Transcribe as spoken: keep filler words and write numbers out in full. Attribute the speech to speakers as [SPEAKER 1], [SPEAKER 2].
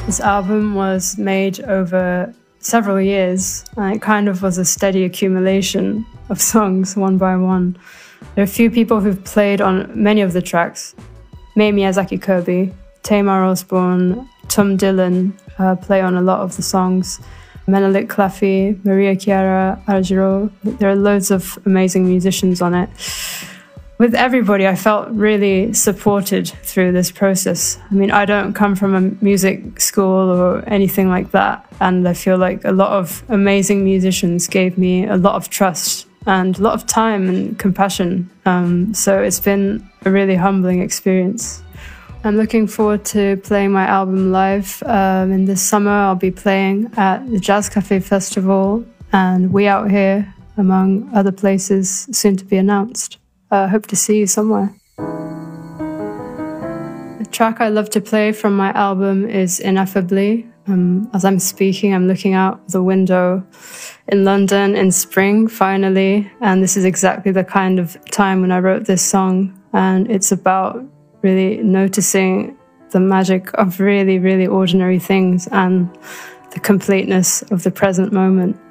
[SPEAKER 1] This album was made over several years, and it kind of was a steady accumulation of songs, one by one. There are a few people who've played on many of the tracks. Mai Miyazaki Kirby, Tamar Osborne, Tom Dillon uh, play on a lot of the songs. Menelik Claffey, Maria Chiara Argiro. There are loads of amazing musicians on it. With everybody, I felt really supported through this process. I mean, I don't come from a music school or anything like that, and I feel like a lot of amazing musicians gave me a lot of trust and a lot of time and compassion. Um, so it's been a really humbling experience. I'm looking forward to playing my album live. Um, in this summer, I'll be playing at the Jazz Cafe Festival and We Out Here, among other places soon to be announced. I uh, hope to see you somewhere. The track I love to play from my album is Ineffably. Um, as I'm speaking, I'm looking out the window in London in spring, finally, and this is exactly the kind of time when I wrote this song, and it's about really noticing the magic of really, really ordinary things and the completeness of the present moment.